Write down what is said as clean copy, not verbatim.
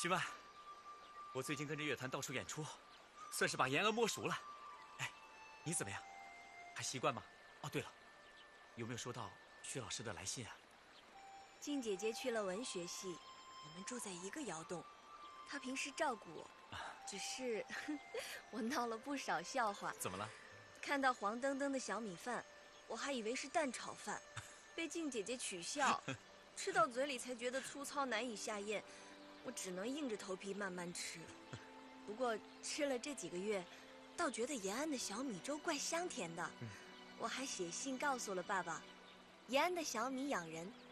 徐曼，我最近跟着乐团到处演出，算是把延安摸熟了。哎，你怎么样？还习惯吗？哦，对了，有没有收到薛老师的来信啊？ 静姐姐去了文学系，我们住在一个窑洞，她平时照顾我，只是我闹了不少笑话。 怎么了？ 看到黄澄澄的小米饭，我还以为是蛋炒饭，被静姐姐取笑，吃到嘴里才觉得粗糙难以下咽，我只能硬着头皮慢慢吃。不过吃了这几个月，倒觉得延安的小米粥怪香甜的。我还写信告诉了爸爸，延安的小米养人，